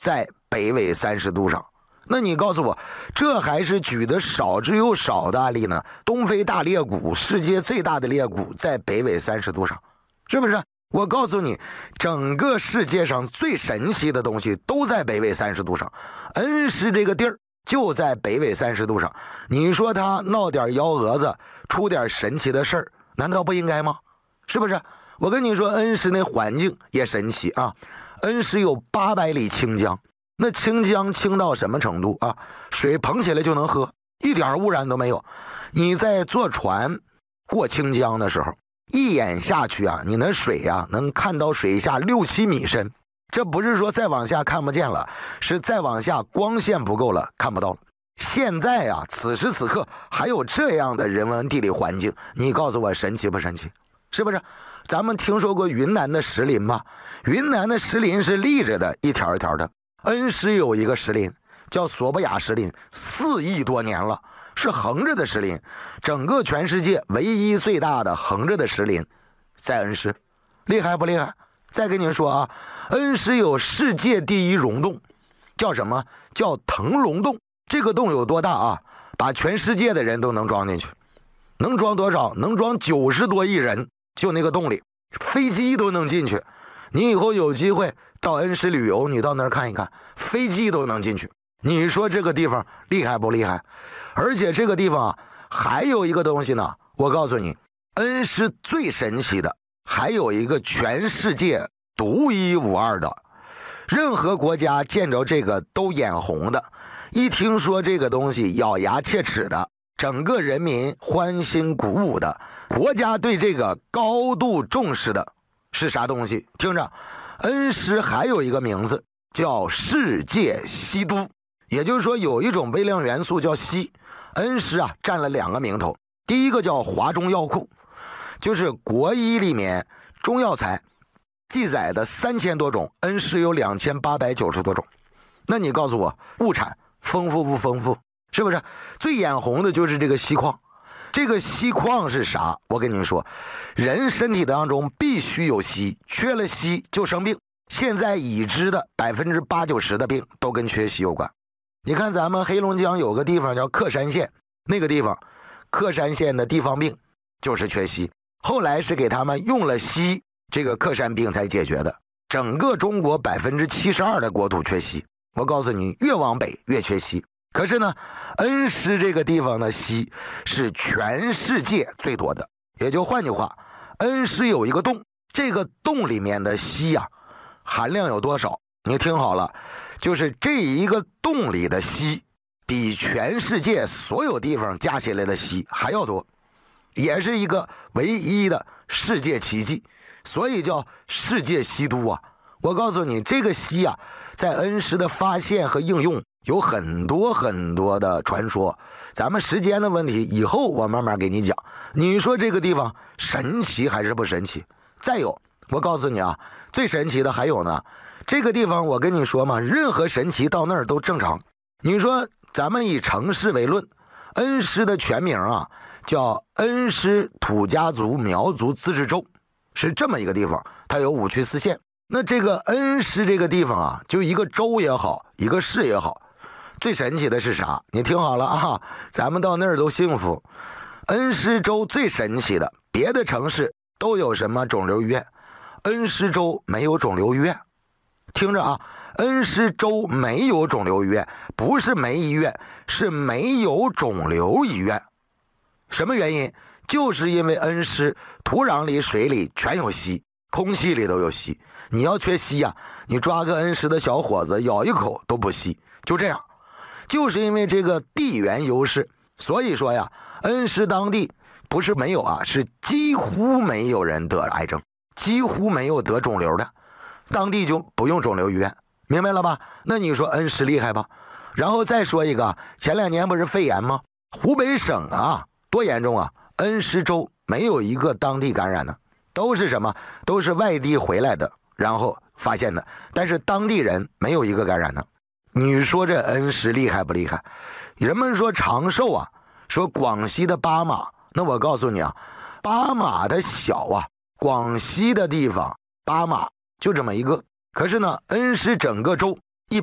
在北纬30度上。那你告诉我，这还是举的少之又少的案例呢？东非大裂谷，世界最大的裂谷在北纬30度上，是不是？我告诉你，整个世界上最神奇的东西都在北纬30度上。恩施这个地儿就在北纬30度上，你说他闹点幺蛾子，出点神奇的事儿，难道不应该吗？是不是？我跟你说，恩施那环境也神奇啊。恩施有800里清江，那清江清到什么程度啊？水捧起来就能喝，一点污染都没有。你在坐船过清江的时候，一眼下去啊，你那水啊能看到水下6、7米深。这不是说再往下看不见了，是再往下光线不够了，看不到了。现在啊，此时此刻还有这样的人文地理环境，你告诉我神奇不神奇？是不是？咱们听说过云南的石林吧？云南的石林是立着的，一条一条的。恩施有一个石林叫索布亚石林，4亿多年了，是横着的石林，整个全世界唯一最大的横着的石林在恩施，厉害不厉害？再跟您说啊，恩施有世界第一溶洞，叫什么？叫腾龙洞。这个洞有多大啊？把全世界的人都能装进去。能装多少？能装90多亿人，就那个洞里，飞机都能进去。你以后有机会到恩施旅游，你到那儿看一看，飞机都能进去。你说这个地方厉害不厉害？而且这个地方啊，还有一个东西呢，我告诉你，恩施最神奇的还有一个全世界独一无二的，任何国家见着这个都眼红的，一听说这个东西咬牙切齿的，整个人民欢欣鼓舞的，国家对这个高度重视的是啥东西？听着，恩施还有一个名字叫世界硒都，也就是说有一种微量元素叫硒。恩施啊占了2个名头，第一个叫华中药库，就是国医里面中药材记载的3000多种，恩施有2890多种。那你告诉我，物产丰富不丰富？是不是？最眼红的就是这个硒矿。这个硒矿是啥？我跟您说，人身体当中必须有硒，缺了硒就生病。现在已知的80%、90%的病都跟缺硒有关。你看咱们黑龙江有个地方叫克山县，那个地方克山县的地方病就是缺硒，后来是给他们用了硒，这个克山病才解决的。整个中国72%的国土缺硒，我告诉你，越往北越缺硒。可是呢，恩施这个地方的硒是全世界最多的，也就换句话，恩施有一个洞，这个洞里面的硒啊，含量有多少？你听好了，就是这一个洞里的硒比全世界所有地方加起来的硒还要多，也是一个唯一的世界奇迹，所以叫世界硒都啊。我告诉你，这个硒啊，在恩施的发现和应用有很多很多的传说，咱们时间的问题，以后我慢慢给你讲。你说这个地方神奇还是不神奇？再有，我告诉你啊，最神奇的还有呢，这个地方我跟你说嘛，任何神奇到那儿都正常。你说咱们以城市为论，恩施的全名啊叫恩施土家族苗族自治州，是这么一个地方，它有5区4县。那这个恩施这个地方啊，就一个州也好，一个市也好，最神奇的是啥？你听好了啊，咱们到那儿都幸福。恩施州最神奇的，别的城市都有什么肿瘤医院，恩施州没有肿瘤医院。听着啊，恩施州没有肿瘤医院，不是没医院，是没有肿瘤医院。什么原因？就是因为恩施土壤里、水里全有硒，空气里都有硒。你要缺硒呀，你抓个恩施的小伙子咬一口都不吸，就这样。就是因为这个地缘优势，所以说呀，恩施当地不是没有啊，是几乎没有人得癌症，几乎没有得肿瘤的，当地就不用肿瘤医院，明白了吧？那你说恩施厉害吧？然后再说一个，前2年不是肺炎吗？湖北省啊，多严重啊！恩施州没有一个当地感染的，都是什么？都是外地回来的，然后发现的，但是当地人没有一个感染的。你说这恩施厉害不厉害？人们说长寿啊，说广西的巴马，那我告诉你啊，巴马的小啊，广西的地方巴马就这么一个，可是呢，恩施整个州